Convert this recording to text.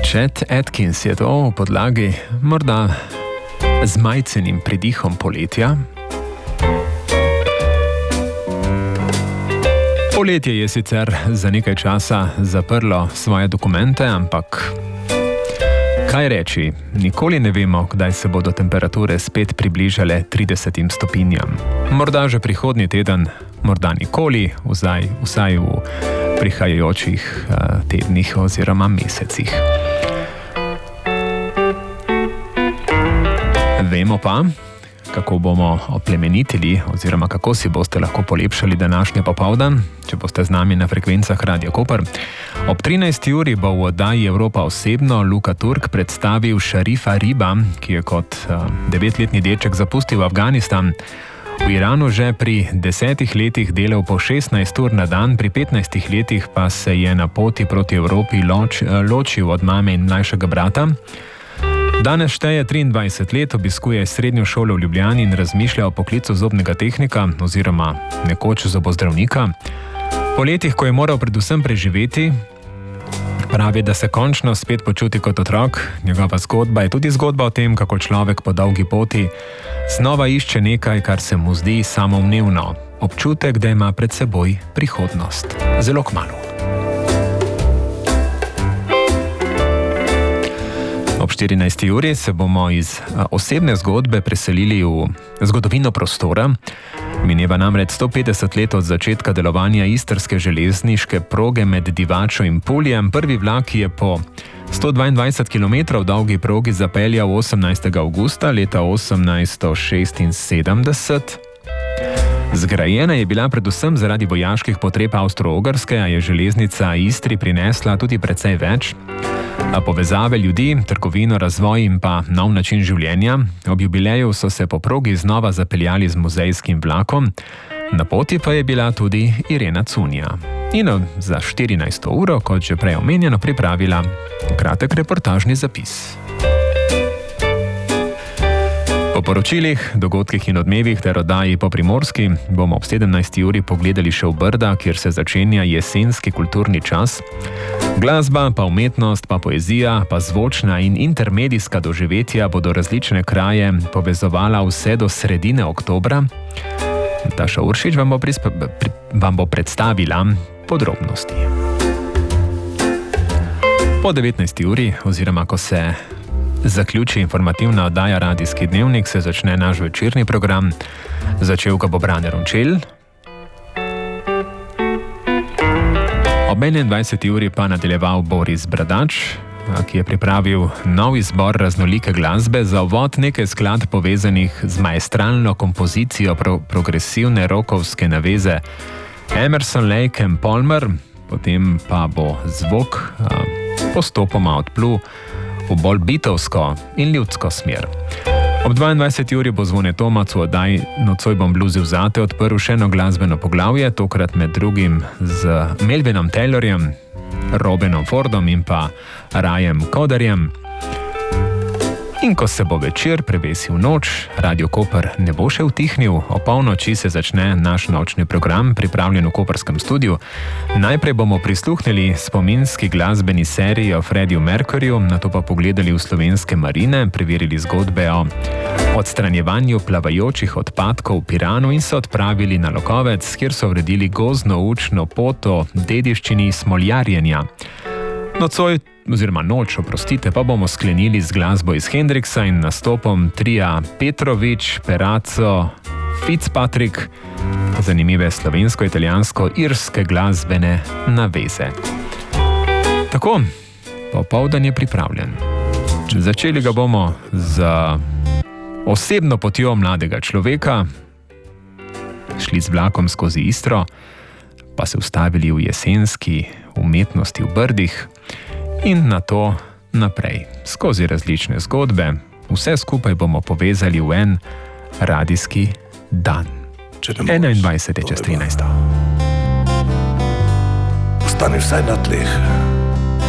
Chet Atkins je to v podlagi, morda z majcenim pridihom poletja. Poletje je sicer za nekaj časa zaprlo svoje dokumente, ampak kaj reči, nikoli ne vemo, kdaj se bodo temperature spet približale 30 stopinjam. Morda že prihodnji teden, morda nikoli, vsaj v prihajajočih tednih oziroma mesecih. Vemo pa, kako bomo oplemenitili oziroma kako si boste lahko polepšali današnji popoldan, če boste z nami na frekvencah Radia Koper. Ob 13. uri bo v oddaji Evropa osebno Luka Turk predstavil Šarifa Riba, ki je kot 9-letni deček zapustil Afganistan. V Iranu že pri 10 letih delal po 16 ur na dan, pri 15 letih pa se je na poti proti Evropi ločil od mame in mlajšega brata. Danes šteje 23 let, obiskuje srednjo šolo v Ljubljani in razmišlja o poklicu zobnega tehnika oziroma nekoč zobozdravnika. Po letih, ko je moral predvsem preživeti, pravi, da se končno spet počuti kot otrok. Njegova zgodba je tudi zgodba o tem, kako človek po dolgi poti znova išče nekaj, kar se mu zdi samoumevno. Občutek, da ima pred seboj prihodnost. Zelo kmalu. Ob 14. uri se bomo iz osebne zgodbe preselili v zgodovino prostora. Mineva namreč 150 let od začetka delovanja istrske železniške proge med Divačo in Puljem. Prvi vlak je po 122 km dolgi progi zapeljal 18. avgusta leta 1876. Zgrajena je bila predvsem zaradi vojaških potreb Avstro-Ogrske, a je železnica Istri prinesla tudi precej več. Povezave ljudi, trgovino, razvoj in pa nov način življenja. Ob jubileju so se po progi znova zapeljali z muzejskim vlakom, na poti pa je bila tudi Irena Cunja. In za 14. uro, kot že prej omenjeno, pripravila kratek reportažni zapis. Po poročilih, dogodkih in odmevih ter oddaji po Primorski bomo ob 17. uri pogledali še v Brda, kjer se začenja jesenski kulturni čas. Glasba, pa umetnost, pa poezija, pa zvočna in intermedijska doživetja bodo različne kraje povezovala vse do sredine oktobra. Nataša Uršič vam bo predstavila podrobnosti. Po 19. uri, oziroma ko se zaključi informativna oddaja Radijski dnevnik, se začne naš večerni program. Začel ga bo Brane Rončelj. Ob 21. uri pa nadaljeval Boris Bradač, ki je pripravil nov izbor raznolike glasbe, za uvod nekaj skladb povezanih z maestralno kompozicijo progresivne rokovske naveze Emerson, Lake and Palmer, potem pa bo zvok postopoma odplul v bolj bitovsko in ljudsko smer. Ob 22. uri bo Zvone Tomac v oddaji Nocoj bom bluzil zate odprl še eno glasbeno poglavje, tokrat med drugim z Melvinom Taylorjem, Robenom Fordom in pa Rajem Kodarjem. In ko se bo večer prevesil noč, Radio Koper ne bo še utihnil. O polnoči se začne naš nočni program, pripravljen v koperskem studiu. Najprej bomo prisluhnili spominski glasbeni seriji o Freddiju Mercuryju, nato pa pogledali v slovenske marine, preverili zgodbe o odstranjevanju plavajočih odpadkov v Piranu in se odpravili na Lokovec, kjer so uredili gozdno-učno pot o dediščini smoljarjenja. Nocoj, oziroma noč, pa bomo sklenili z glasbo iz Hendrixa in nastopom tria Petrović, Perazzo, Fitzpatrick, zanimive slovensko-italijansko-irske glasbene naveze. Tako, popoldan je pripravljen. Začeli ga bomo z osebno potjo mladega človeka, šli z vlakom skozi Istro, pa se ustavili v jesenski umetnosti v Brdih in nato naprej, skozi različne zgodbe. Vse skupaj bomo povezali v en radijski dan. 21. čez 13. Ostani vsaj na tleh.